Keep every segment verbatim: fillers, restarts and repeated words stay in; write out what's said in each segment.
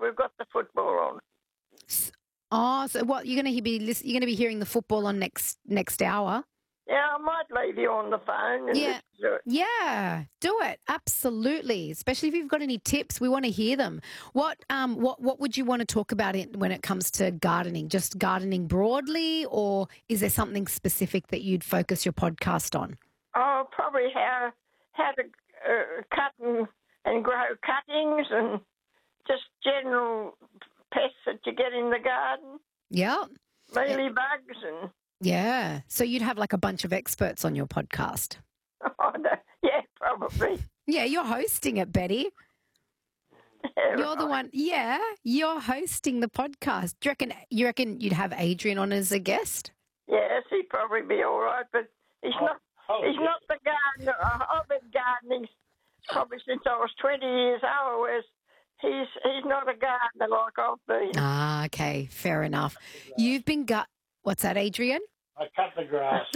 we've got the football on. Oh, so what you're going to be lis- you're going to be hearing the football on next next hour? Yeah, I might leave you on the phone. And Yeah, do it. yeah, do it absolutely. Especially if you've got any tips, we want to hear them. What um what what would you want to talk about it when it comes to gardening? Just gardening broadly, or is there something specific that you'd focus your podcast on? Oh, probably how how to uh, cut and, and grow cuttings and just general pests that you get in the garden, Yeah, mealy bugs and yeah. So you'd have like a bunch of experts on your podcast. oh, no, yeah, probably. Yeah, you're hosting it, Betty. Yeah, You're the right. one. Yeah, you're hosting the podcast. Do you reckon? You reckon you'd have Adrian on as a guest? Yes, he'd probably be all right, but he's not. Oh, He's yeah. not the gardener. I've been gardening probably since I was twenty years old, whereas he's he's not a gardener like I've been. Ah, okay, fair enough. You've been gut. What's that, Adrian? I cut the grass.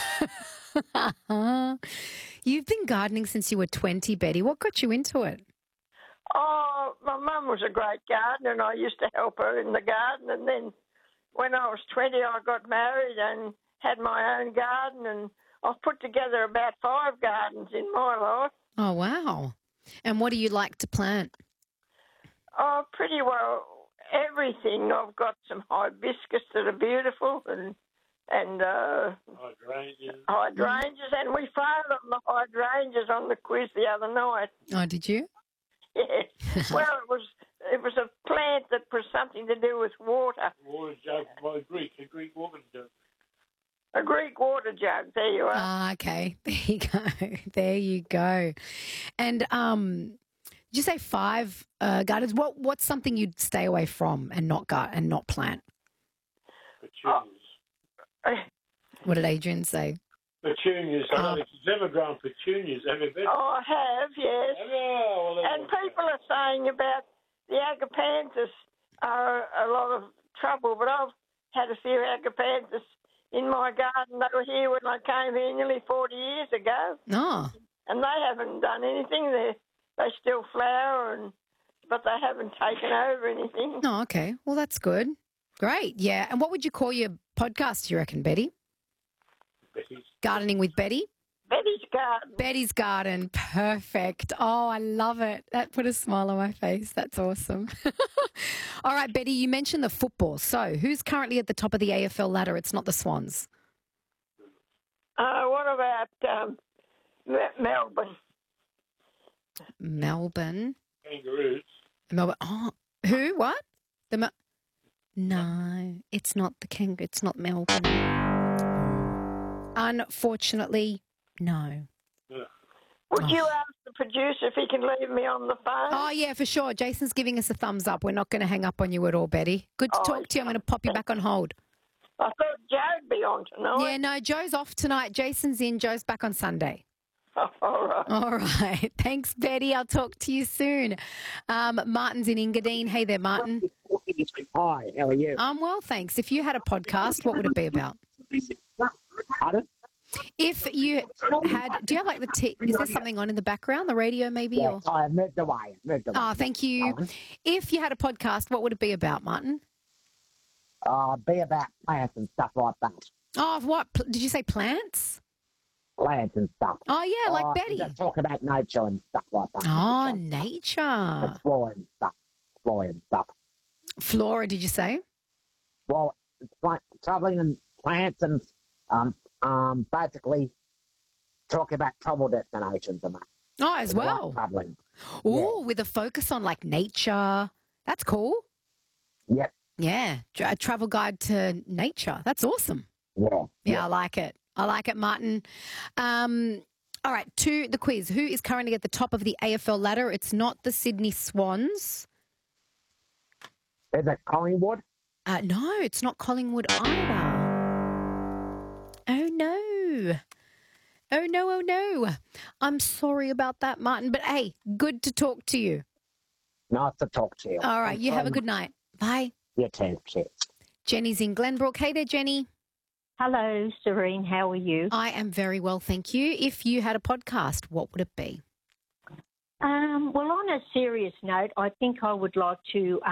Oh. You've been gardening since you were twenty, Betty. What got you into it? Oh, my mum was a great gardener, and I used to help her in the garden. And then when I was twenty, I got married and had my own garden, and I've put together about five gardens in my life. Oh, wow. And what do you like to plant? Oh, pretty well everything. I've got some hibiscus that are beautiful, and and uh, Hydrangeas. hydrangeas, and we failed on the hydrangeas on the quiz the other night. Oh, did you? Yes. Well, it was it was a plant that was something to do with water. Water jug by Greek, a Greek woman jug. A Greek water jug. There you are. Ah, okay. There you go. There you go. And um, did you say five uh, gardens? What What's something you'd stay away from and not gut and not plant? Petunias. What did Adrian say? Petunias. I don't Oh. think you've ever grown petunias, have you, Betty? Oh, I have, yes. Have you? Oh, well, And people are saying about the agapanthus are a lot of trouble, but I've had a few agapanthus in my garden. They were here when I came here nearly forty years ago, Oh, and they haven't done anything. They they still flower, and but they haven't taken over anything. oh, okay. Well, that's good. Great. Yeah. And what would you call your podcast, you reckon, Betty? Betty's. Gardening with Betty? Betty's garden. Betty's Garden. Perfect. Oh, I love it. That put a smile on my face. That's awesome. All right, Betty, you mentioned the football. So who's currently at the top of the A F L ladder? It's not the Swans. Uh, what about um, Me- Melbourne? Melbourne. Kangaroos. Melbourne. Oh, who? What? The Mel- No, it's not the King. It's not Melbourne. Unfortunately, no. Yeah. Would Oh. you ask the producer if he can leave me on the phone? Oh, yeah, for sure. Jason's giving us a thumbs up. We're not going to hang up on you at all, Betty. Good to Oh, talk to you. I'm going to pop you back on hold. I thought Joe'd be on tonight. Yeah, no, Joe's off tonight. Jason's in. Joe's back on Sunday. Oh, all right. All right. Thanks, Betty. I'll talk to you soon. Um, Martin's in Engadine. Hey there, Martin. Hi, how are you? I'm well, thanks. If you had a podcast, what would it be about? Pardon? If you had, do you have like the, t- is there something on in the background, the radio maybe? Or? Yes, I moved away. Moved away. Oh, thank you. Pardon? If you had a podcast, what would it be about, Martin? Uh, be about plants and stuff like that. Oh, of what? Pl- Did you say plants? Plants and stuff. Oh, yeah, like Uh, Betty. Just talk about nature and stuff like that. Oh, nature. Exploring stuff. Exploring stuff. Flora, did you say? Well, it's like traveling in plants and um, um, basically talking about travel destinations and that. Oh, as It's like well. traveling. Oh, with a focus on like nature. That's cool. Yep. Yeah, tra- a travel guide to nature. That's awesome. Yeah. Yeah, I like it. I like it, Martin. Um, all right, to the quiz. Who is currently at the top of the A F L ladder? It's not the Sydney Swans. Is it Collingwood? Uh, no, it's not Collingwood either. Oh, no. Oh, no, oh, no. I'm sorry about that, Martin. But, hey, good to talk to you. Nice to talk to you. All right, you have a good night. Bye. You too. Cheers. Jenny's in Glenbrook. Hey there, Jenny. Hello, Serene. How are you? I am very well, thank you. If you had a podcast, what would it be? Um, well, on a serious note, I think I would like to